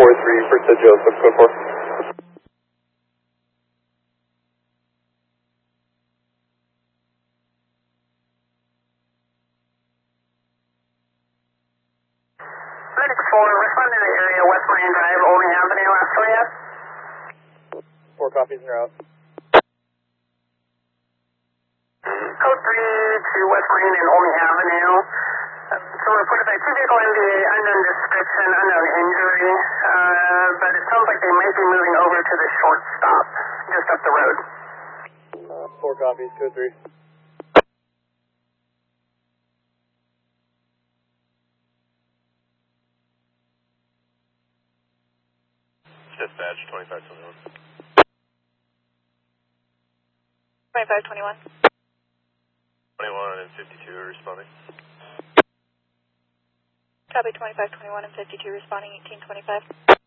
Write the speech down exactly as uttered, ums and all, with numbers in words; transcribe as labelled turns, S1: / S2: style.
S1: four three for Sid Joseph, code four.
S2: Medic four, respond to the area, West Marine Drive, Olding Avenue, Astoria.
S1: Four copies and route.
S2: Code three to West Marine and Olding Avenue. Um, so reported by two vehicle M D A, unknown description, unknown injury, uh, but it sounds like they might be moving over to the short stop, just up the road.
S1: Uh, four copies, code three.
S3: Dispatch, twenty-five twenty-one.
S4: twenty-five twenty-one.
S3: twenty-one and fifty-two are responding.
S4: Copy twenty-five twenty-one and fifty-two responding eighteen twenty-five.